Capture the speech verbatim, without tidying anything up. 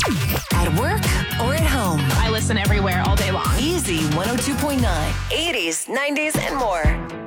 At work or at home. I listen everywhere all day long. Easy one oh two point nine. eighties, nineties, and more.